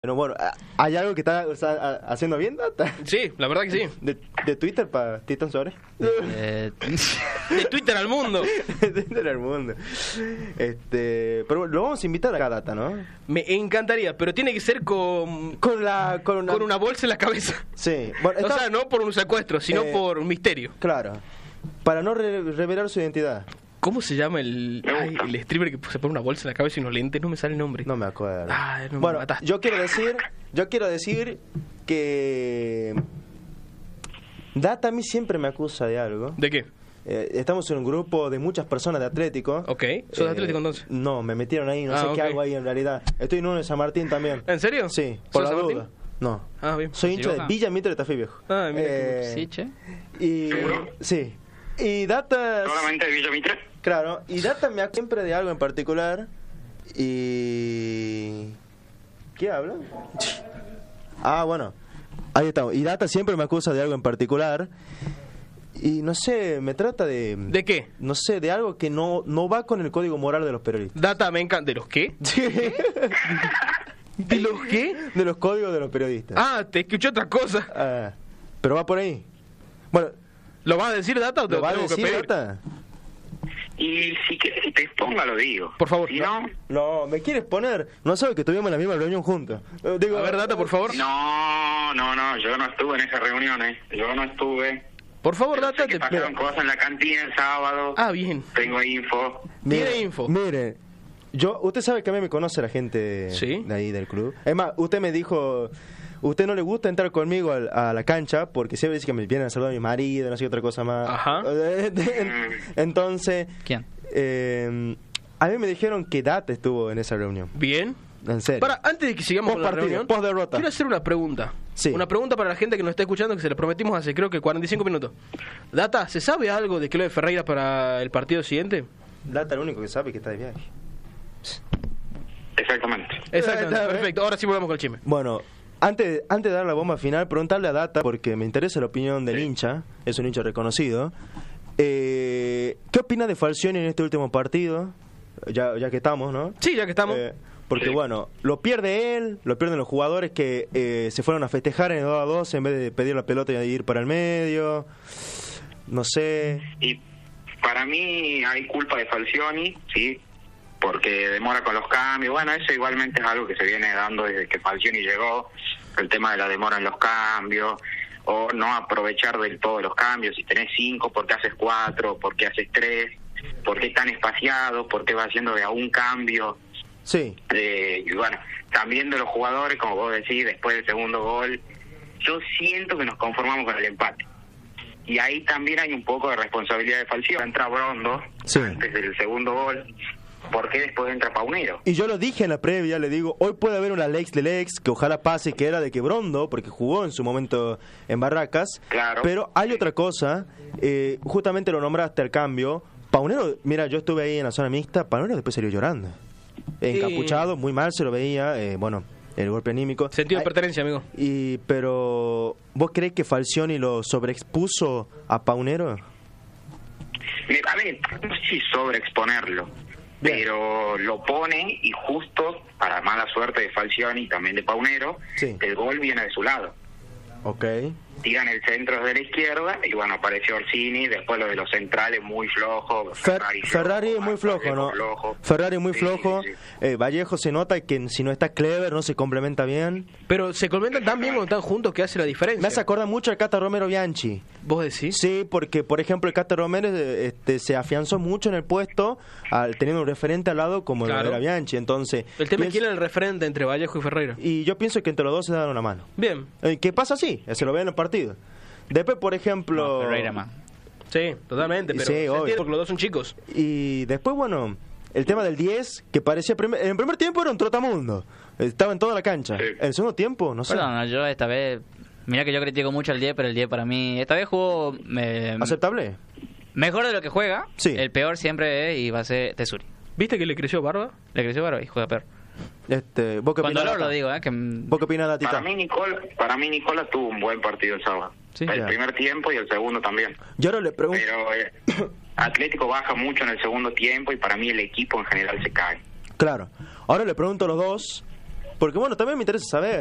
Bueno, ¿hay algo que está haciendo bien, Data? Sí, la verdad que sí. ¿De Twitter para Titan Suárez? De Twitter al mundo. De Twitter al mundo. Pero bueno, lo vamos a invitar acá, Data, ¿no? Me encantaría, pero tiene que ser con una bolsa en la cabeza. Sí. Bueno, o sea, no por un secuestro, sino por un misterio. Claro. Para no revelar su identidad. ¿Cómo se llama el streamer que se pone una bolsa en la cabeza y unos lentes? No me sale el nombre. No me acuerdo. Bueno, yo quiero decir que Data a mí siempre me acusa de algo. ¿De qué? Estamos en un grupo de muchas personas de Atlético. Ok. ¿Sos de Atlético entonces? No, me metieron ahí, no sé qué hago ahí en realidad. Estoy en uno de San Martín también. ¿En serio? Sí, por la San duda. Martín? No. Bien. Soy hincha de Villa Mitre de Tafí Viejo. Mira Sí, che. Sí. Y Data... ¿Solamente de Villa Mitre? Claro, y Data me habla siempre de algo en particular. Y... ¿Qué habla? Bueno, ahí estamos. Y Data siempre me acusa de algo en particular. Y no sé, me trata de... ¿De qué? No sé, de algo que no va con el código moral de los periodistas. Data, me encanta. ¿De los qué? ¿De los qué? De los códigos de los periodistas. Te escuché otra cosa. Pero va por ahí. Bueno... ¿Lo vas a decir, Data, o te ¿Lo vas a tengo que decir, pedir? Data? Y si quieres que te exponga, lo digo. Por favor. Si no... No, me quieres poner. No sabes que tuvimos la misma reunión juntos. A ver, Data, por favor. No, yo no estuve en esa reunión, Yo no estuve. Por favor, Pero Data. sé que pasaron cosas en la cantina el sábado. Bien. Tengo info. Tiene info. Mire, usted sabe que a mí me conoce la gente de ahí del club. Es más, usted me dijo... Usted no le gusta entrar conmigo a la cancha porque siempre dice que me vienen a saludar a mi marido, no sé qué otra cosa más. Ajá. Entonces... ¿Quién? A mí me dijeron que Data estuvo en esa reunión. Bien. En serio. Antes de que sigamos con la reunión, post-derrota. quiero hacer una pregunta. Sí. Una pregunta para la gente que nos está escuchando, que se le prometimos hace creo que 45 minutos. Data, ¿se sabe algo de Chloe Ferreira para el partido siguiente? Data lo único que sabe es que está de viaje. Exactamente. Perfecto. Ahora sí volvemos con el chisme. Bueno... Antes de dar la bomba final, preguntarle a Data, porque me interesa la opinión del hincha, es un hincha reconocido. ¿Qué opina de Falcioni en este último partido? Ya que estamos, ¿no? Sí, ya que estamos. Porque bueno, lo pierde él, lo pierden los jugadores que se fueron a festejar en el 2-2 en vez de pedir la pelota y ir para el medio. No sé. Y para mí hay culpa de Falcioni, sí, porque demora con los cambios. Bueno, eso igualmente es algo que se viene dando desde que Falcioni llegó, el tema de la demora en los cambios, o no aprovechar del todo los cambios. Si tenés 5, ¿por qué haces 4? ¿Por qué haces 3? ¿Por qué tan espaciado? ¿Por qué va haciendo de a un cambio? Sí. Y bueno, también de los jugadores, como vos decís, después del segundo gol, yo siento que nos conformamos con el empate. Y ahí también hay un poco de responsabilidad de Falcioni. Entra Brondo antes del segundo gol. ¿Por qué después entra Paunero? Y yo lo dije en la previa, le digo, hoy puede haber una Lex de Lex, que ojalá pase, que era de que Brondo, porque jugó en su momento en Barracas. Claro. Pero hay otra cosa, justamente lo nombraste al cambio. Paunero, mira, yo estuve ahí en la zona mixta, Paunero después salió llorando. Encapuchado, muy mal se lo veía, bueno, el golpe anímico. Sentido de pertenencia, amigo. Pero, ¿vos crees que Falcioni lo sobreexpuso a Paunero? A ver, no sé si sobreexponerlo. Bien. Pero lo pone y justo, para mala suerte de Falcioni y también de Paunero, el gol viene de su lado. Ok. Tiran el centro de la izquierda y bueno, apareció Orsini, después lo de los centrales muy flojo. Ferrari es muy flojo, ¿no? Ferrari es muy flojo. Sí. Vallejo se nota que si no está Clever no se complementa bien. Pero se complementan tan bien cuando están juntos que hace la diferencia. Me hace acordar mucho al Cata Romero Bianchi. ¿Vos decís? Sí, porque por ejemplo el Cata Romero se afianzó mucho en el puesto teniendo un referente al lado como lo era Bianchi. Entonces, el tema es quién es el referente entre Vallejo y Ferreira. Y yo pienso que entre los dos se dan una mano. Bien. ¿Qué pasa así? Se lo ve en el partido. Después, por ejemplo... No, Ferreira más. Sí, totalmente, pero sí, porque los dos son chicos. Y después, bueno, el tema del 10, que parecía... en el primer tiempo era un trotamundo. Estaba en toda la cancha. Sí. En el segundo tiempo, no sé. Perdón, yo esta vez... Mira que yo critico mucho al 10, pero el 10 para mí... Esta vez jugó... ¿Aceptable? Mejor de lo que juega. Sí. El peor siempre es y va a ser Tesuri. ¿Viste que le creció barba? Le creció barba y juega peor. ¿Vos qué Con dolor opinás, lo digo, ¿Vos qué opinás, Datita? Para mí Nicola tuvo un buen partido el sábado. Sí, el primer tiempo y el segundo también. Yo ahora le pregunto... Pero Atlético baja mucho en el segundo tiempo y para mí el equipo en general se cae. Claro. Ahora le pregunto a los dos, Porque bueno, también me interesa saber.